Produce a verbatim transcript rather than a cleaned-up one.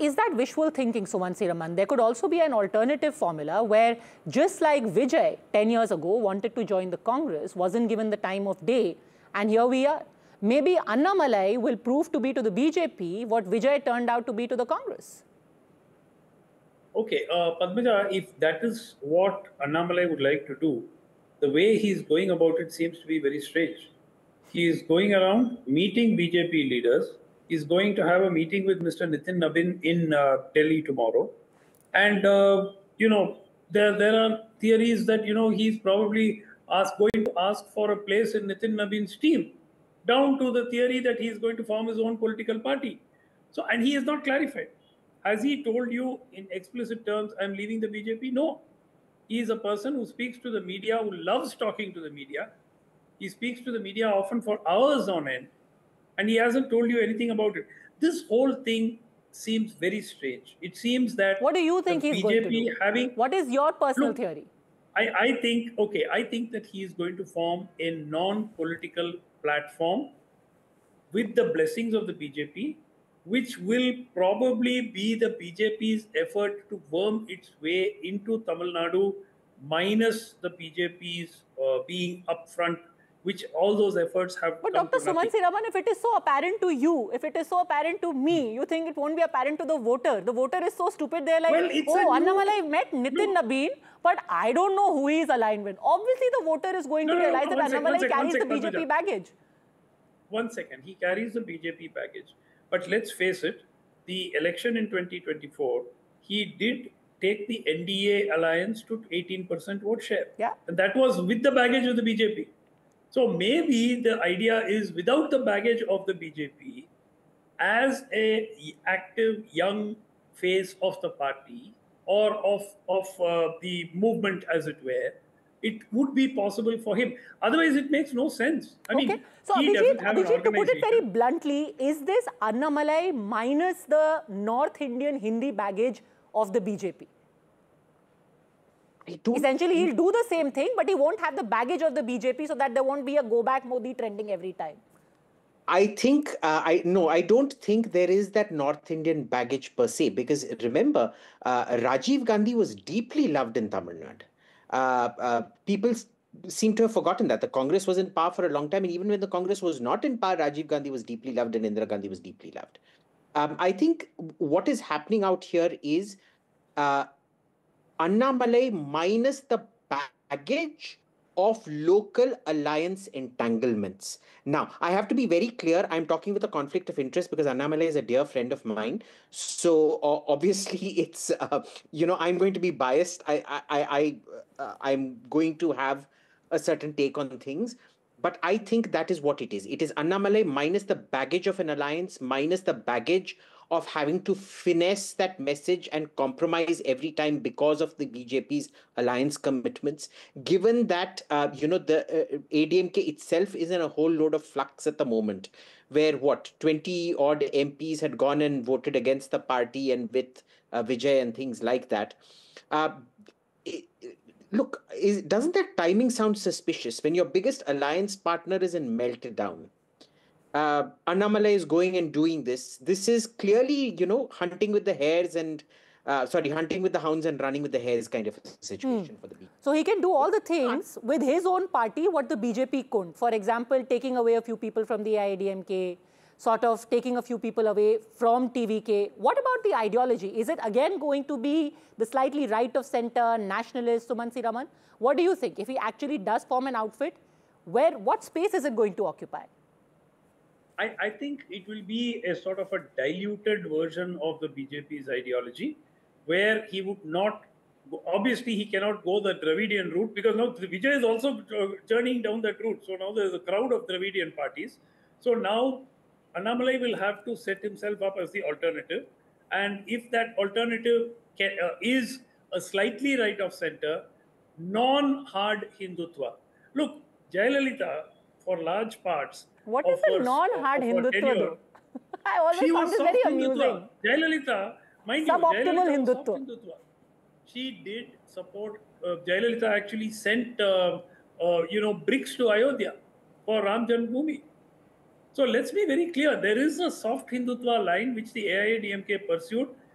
is that wishful thinking, Sumansi Raman? There could also be an alternative formula where, just like Vijay ten years ago wanted to join the Congress, wasn't given the time of day, and here we are. Maybe Annamalai will prove to be to the B J P what Vijay turned out to be to the Congress. Okay, uh, Padmaja, if that is what Annamalai would like to do, the way he's going about it seems to be very strange. He is going around meeting B J P leaders. He's going to have a meeting with Mister Nitin Nabin in uh, Delhi tomorrow. And, uh, you know, there, there are theories that, you know, he's probably ask, going to ask for a place in Nitin Nabin's team, down to the theory that he's going to form his own political party. So, and he has not clarified. Has he told you in explicit terms, I'm leaving the B J P? No. He is a person who speaks to the media, who loves talking to the media. He speaks to the media often for hours on end, and he hasn't told you anything about it. This whole thing seems very strange. It seems that what do you think he's B J P going to do? Having, what is your personal look, theory? I, I think, okay, I think that he is going to form a non-political platform with the blessings of the B J P, which will probably be the B J P's effort to worm its way into Tamil Nadu, minus the B J P's uh, being upfront, which all those efforts have. But Doctor Sumansi Raman, if it is so apparent to you, if it is so apparent to me, you think it won't be apparent to the voter? The voter is so stupid, they're like, well, oh, Annamalai met Nitin no. Nabin, but I don't know who he is aligned with. Obviously, the voter is going no, to no, realize no, that Annamalai carries the B J P baggage. One second, he carries the B J P baggage. But let's face it, the election in twenty twenty-four, he did take the N D A alliance to eighteen percent vote share. Yeah. And that was with the baggage of the B J P. So maybe the idea is, without the baggage of the B J P, as a active young face of the party or of, of uh, the movement, as it were, it would be possible for him. Otherwise, it makes no sense. I okay. mean, so he Abhijit, doesn't have Abhijit an to put it very bluntly, is this Annamalai minus the North Indian Hindi baggage of the B J P? Essentially, he'll do the same thing, but he won't have the baggage of the B J P, so that there won't be a go back Modi trending every time. I think, uh, I no, I don't think there is that North Indian baggage per se, because remember, uh, Rajiv Gandhi was deeply loved in Tamil Nadu. Uh, uh, people seem to have forgotten that. The Congress was in power for a long time, and even when the Congress was not in power, Rajiv Gandhi was deeply loved and Indira Gandhi was deeply loved. Um, I think what is happening out here is uh, Annamalai minus the baggage of local alliance entanglements. Now, I have to be very clear. I'm talking with a conflict of interest because Annamalai is a dear friend of mine. So uh, obviously, it's uh, you know I'm going to be biased. I I I uh, I'm going to have a certain take on things. But I think that is what it is. It is Annamalai minus the baggage of an alliance, minus the baggage of having to finesse that message and compromise every time because of the B J P's alliance commitments. Given that, uh, you know, the uh, A D M K itself is in a whole load of flux at the moment, where what, twenty odd M Ps had gone and voted against the party and with uh, Vijay and things like that. Uh, it, Look, is, doesn't that timing sound suspicious when your biggest alliance partner is in meltdown? Uh, Annamalai is going and doing this. This is clearly, you know, hunting with the hares and, uh, sorry, hunting with the hounds and running with the hares kind of a situation hmm. for the B J P. So he can do all the things with his own party what the B J P couldn't. For example, taking away a few people from the A I A D M K, sort of taking a few people away from T V K. What about the ideology? Is it again going to be the slightly right of center, nationalist, Sumansi Raman? What do you think? If he actually does form an outfit, where, what space is it going to occupy? I, I think it will be a sort of a diluted version of the B J P's ideology, where he would not, obviously he cannot go the Dravidian route, because now Vijay is also turning down that route. So now there's a crowd of Dravidian parties. So now Annamalai will have to set himself up as the alternative. And if that alternative can, uh, is a slightly right of center, non-hard Hindutva. Look, Jayalalitha, for large parts, what is a non-hard Hindutva tenure, though? I always she found this very amusing. Jayalalitha, mind you, Suboptimal Jayalalitha Hindutva. Hindutva. She did support, uh, Jayalalitha actually sent, uh, uh, you know, bricks to Ayodhya for Ram Janmabhoomi. So let's be very clear, there is a soft Hindutva line which the A I A D M K pursued,